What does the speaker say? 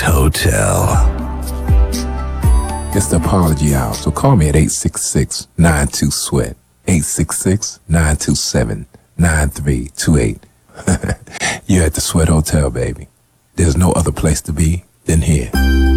Hotel. It's the apology hour, so call me at 866-92-SWEAT. 866-927-9328. You're at the Sweat Hotel, baby. There's no other place to be than here.